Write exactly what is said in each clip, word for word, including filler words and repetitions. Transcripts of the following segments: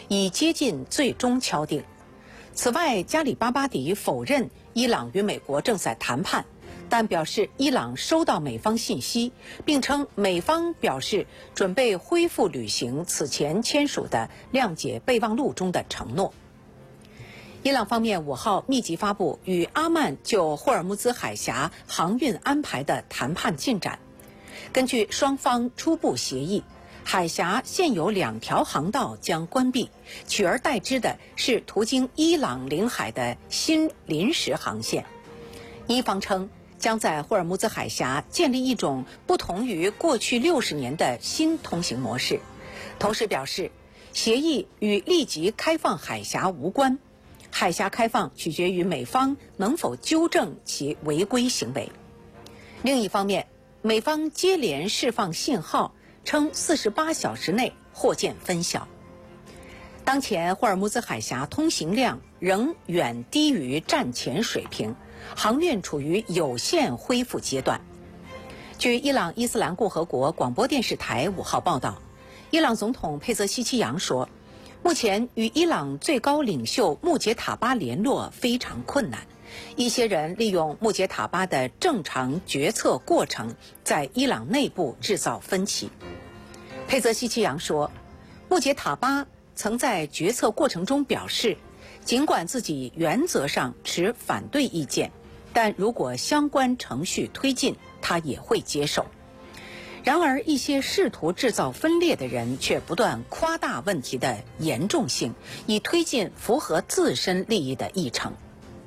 已接近最终敲定。此外，加里巴巴迪否认伊朗与美国正在谈判，但表示伊朗收到美方信息，并称美方表示准备恢复履行此前签署的谅解备忘录中的承诺。伊朗方面五号密集发布与阿曼就霍尔木兹海峡航运安排的谈判进展。根据双方初步协议，海峡现有两条航道将关闭，取而代之的是途经伊朗领海的新临时航线。伊方称将在霍尔木兹海峡建立一种不同于过去六十年的新通行模式，同时表示协议与立即开放海峡无关，海峡开放取决于美方能否纠正其违规行为。另一方面，美方接连释放信号，称四十八小时内货舰分晓。当前霍尔木兹海峡通行量仍远低于战前水平，航运处于有限恢复阶段。据伊朗伊斯兰共和国广播电视台五号报道，伊朗总统佩泽希奇扬说，目前与伊朗最高领袖穆杰塔巴联络非常困难，一些人利用穆杰塔巴的正常决策过程在伊朗内部制造分歧。佩泽希奇扬说，穆杰塔巴曾在决策过程中表示，尽管自己原则上持反对意见，但如果相关程序推进，他也会接受。然而，一些试图制造分裂的人却不断夸大问题的严重性，以推进符合自身利益的议程。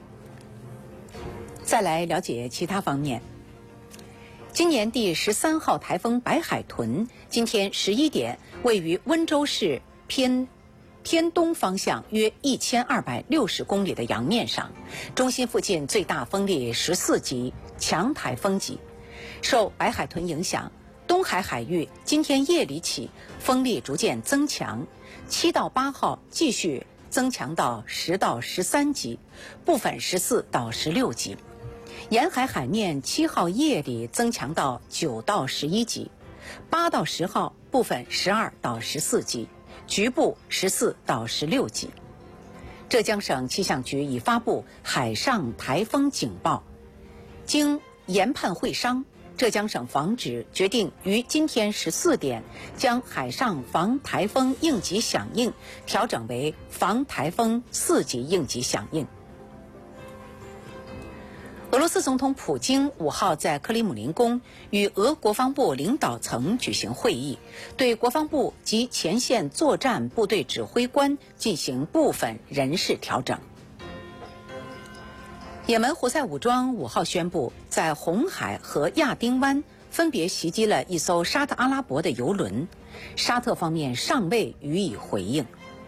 再来了解其他方面。今年第十三号台风白海豚今天十一点位于温州市偏偏东方向约一千二百六十公里的洋面上，中心附近最大风力十四级，强台风级。受白海豚影响，东海海域今天夜里起风力逐渐增强，七到八号继续增强到十到十三级，部分十四到十六级。沿海海面七号夜里增强到九到十一级，八到十号部分十二到十四级，局部十四到十六级。浙江省气象局已发布海上台风警报。经研判会商，浙江省防指决定于今天十四点将海上防台风应急响应调整为防台风四级应急响应。俄罗斯总统普京五号在克里姆林宫与俄国防部领导层举行会议，对国防部及前线作战部队指挥官进行部分人事调整。也门胡塞武装五号宣布，在红海和亚丁湾分别袭击了一艘沙特阿拉伯的油轮，沙特方面尚未予以回应。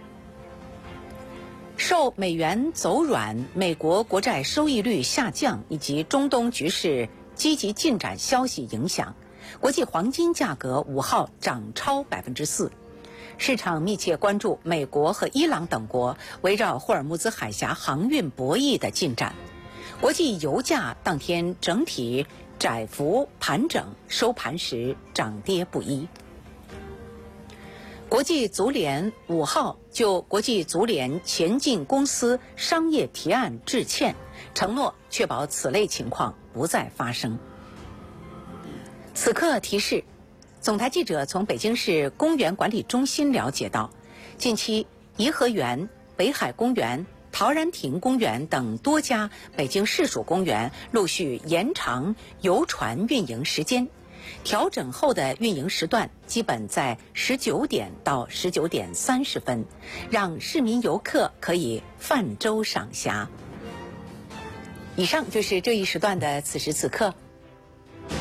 受美元走软、美国国债收益率下降以及中东局势积极进展消息影响，国际黄金价格五号涨超百分之四。市场密切关注美国和伊朗等国围绕霍尔木兹海峡航运博弈的进展。国际油价当天整体窄幅盘整，收盘时涨跌不一。国际足联五号就国际足联前进公司商业提案致歉，承诺确保此类情况不再发生。此刻提示，总台记者从北京市公园管理中心了解到，近期颐和园、北海公园、陶然亭公园等多家北京市属公园陆续延长游船运营时间，调整后的运营时段基本在十九点到十九点三十分，让市民游客可以泛舟赏霞。以上就是这一时段的此时此刻。